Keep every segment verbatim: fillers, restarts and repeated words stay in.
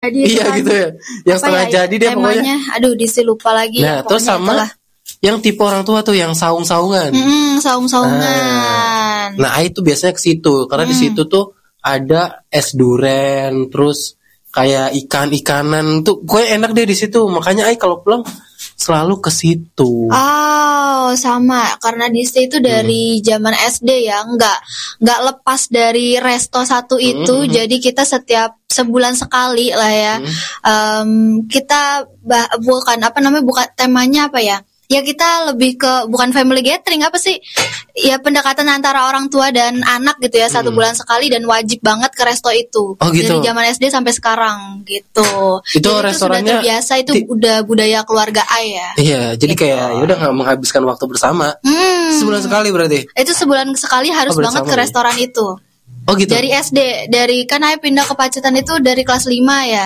Jadi iya kan, gitu ya. Yang setengah ya, jadi dia pokoknya. Aduh, Disti lupa lagi. Nah, terus sama itulah. Yang tipe orang tua tuh yang saung-saungan. Hmm, saung-saungan. Nah, nah itu biasanya ke situ karena hmm. di situ tuh ada es duren, terus kayak ikan-ikanan tuh. Gue enak deh di situ. Makanya ai kalau pulang selalu ke situ. Oh, sama. Karena Disti itu dari hmm. zaman S D ya, nggak nggak lepas dari resto satu itu. Hmm. Jadi kita setiap sebulan sekali lah ya. Hmm. Um, kita bah, bukan apa namanya bukan temanya apa ya? Ya kita lebih ke bukan family gathering apa sih? Ya pendekatan antara orang tua dan anak gitu ya, satu hmm. bulan sekali dan wajib banget ke resto itu. Oh, gitu. Dari zaman S D sampai sekarang gitu. Itu jadi restorannya itu sudah terbiasa, itu di, udah budaya keluarga ay ya. Iya, jadi gitu. Kayak ya udah nggak menghabiskan waktu bersama. Hmm. Sebulan sekali berarti. Itu sebulan sekali harus oh, banget ke restoran ya? Itu. Oh gitu. Dari S D, dari kan ay pindah ke Pacitan itu dari kelas lima ya.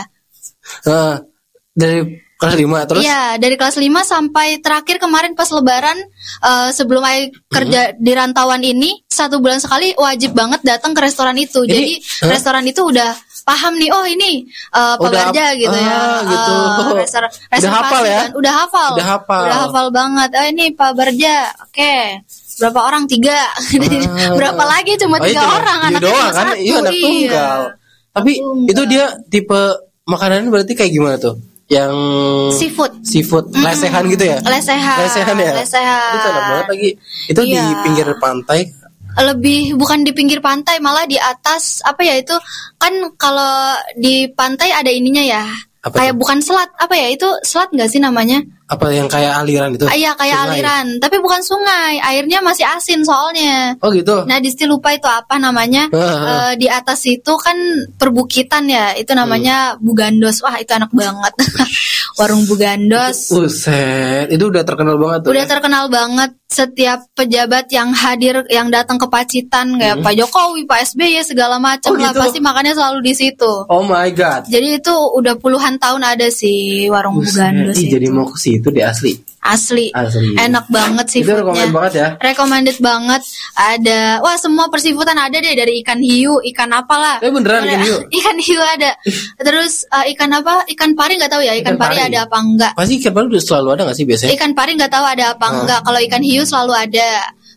Uh, dari kelas lima terus? Iya, dari kelas lima sampai terakhir kemarin pas lebaran uh, sebelum ay kerja hmm. di rantauan ini satu bulan sekali wajib banget datang ke restoran itu. Ini, Jadi huh? restoran itu udah paham nih, oh ini uh, Pak Barja gitu ah, ya. Gitu. Uh, restoran, udah hafal ya? Kan. Udah hafal. Udah hafal. Udah hafal banget. Oh ini Pak Barja. Oke. Okay. Berapa orang? Tiga. Ah. Berapa lagi? Cuma oh, tiga itu, orang. Iya doang kan? Satu. Iya anak tunggal. Iya. Tapi tunggal. Itu dia tipe makanan berarti kayak gimana tuh? Yang seafood, seafood, mm-hmm. lesehan gitu ya? Lesehan, lesehan ya. Lesehan. Itu enak banget lagi. Itu iya. Di pinggir pantai. Lebih bukan di pinggir pantai, malah di atas apa ya itu kan kalau di pantai ada ininya ya. Apa kayak itu? Bukan selat apa ya itu selat nggak sih namanya? Apa yang kayak aliran itu? Iya kayak sungai. Aliran, tapi bukan sungai, airnya masih asin soalnya. Oh gitu. Nah Disti lupa itu apa namanya. uh, di atas itu kan perbukitan ya, itu namanya hmm. Bugandos. Wah itu enak banget. Warung Bugandos. Buset, itu udah terkenal banget tuh. Udah ya? Terkenal banget. Setiap pejabat yang hadir, yang datang ke Pacitan kayak hmm. Pak Jokowi, Pak S B Y segala macam oh, lah gitu? Pasti makannya selalu di situ. Oh my god. Jadi itu udah puluhan tahun ada sih warung Buset. Bugandos. Ih, jadi mau ke situ di asli. Asli. Asli. Enak banget sih foodnya. Itu recommended banget ya. Recommended banget. Ada, wah semua persifudan ada deh, dari ikan hiu, ikan apalah. Eh beneran ada, ikan hiu. Ikan hiu ada. Terus uh, ikan apa? Ikan pari nggak tahu ya. Ikan, ikan pari, pari ada apa enggak? Pasti ikan pari udah selalu ada nggak sih biasanya? Ikan pari nggak tahu ada apa hmm. enggak. Kalau ikan hiu selalu ada.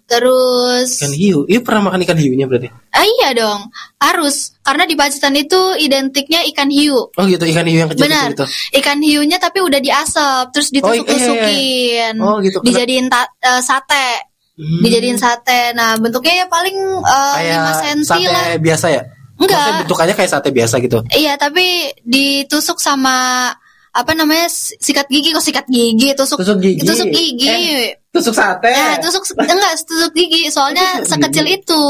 Terus ikan hiu, iya pernah makan ikan hiunya berarti? Ah iya dong, harus karena di Pacitan itu identiknya ikan hiu. Oh gitu, ikan hiu yang kecil benar. Gitu. Ikan hiunya tapi udah diasap, terus ditusuk-tusukin, oh, iya, iya. Oh, gitu. dijadiin ta- uh, sate, hmm. dijadiin sate. Nah bentuknya ya paling uh, lima senti lah. Sate biasa ya? Enggak. Maksudnya bentukannya kayak sate biasa gitu? Iya, tapi ditusuk sama apa namanya sikat gigi kok sikat gigi tusuk tusuk gigi tusuk gigi eh, tusuk sate nah tusuk enggak tusuk gigi soalnya tusuk sekecil gigi. Itu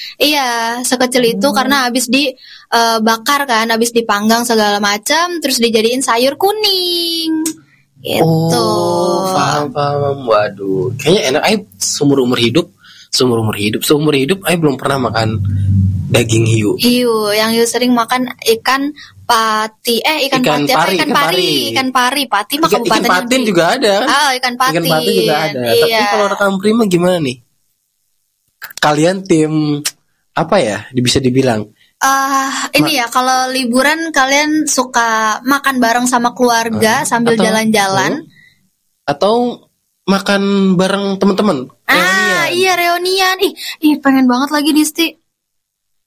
iya sekecil hmm. itu karena habis dibakar uh, kan habis dipanggang segala macam terus dijadiin sayur kuning gitu. Oh paham paham waduh kayaknya enak. Ay seumur umur hidup seumur umur hidup seumur hidup Ay belum pernah makan daging hiu. Hiu yang hiu sering makan ikan pati eh ikan, ikan pati pari, ikan, ikan pari ikan pari pati mah kabupaten ikan patin di... juga ada kan? Oh ikan pati ikan pati juga ada iya. Tapi kalau rekan Prima gimana nih kalian tim apa ya bisa dibilang uh, ini Ma- ya kalau liburan kalian suka makan bareng sama keluarga uh, sambil atau, jalan-jalan uh, atau makan bareng teman-teman ah reunian. Iya reunian ih ih pengen banget lagi Disti